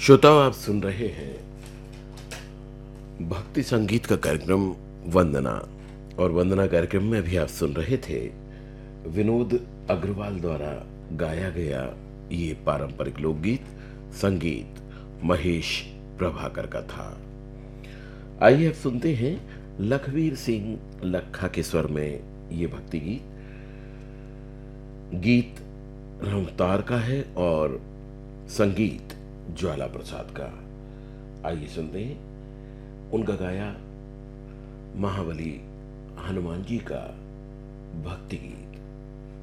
श्रोताओ, आप सुन रहे हैं भक्ति संगीत का कार्यक्रम वंदना। और वंदना कार्यक्रम में अभी आप सुन रहे थे विनोद अग्रवाल द्वारा गाया गया ये पारंपरिक लोकगीत संगीत महेश प्रभाकर का था। आइए अब सुनते हैं लखवीर सिंह लखा के स्वर में ये भक्ति गीत। गीत रमतार का है और संगीत ज्वाला प्रसाद का। आइए सुनते हैं उनका गाया महाबली हनुमान जी का भक्ति गीत।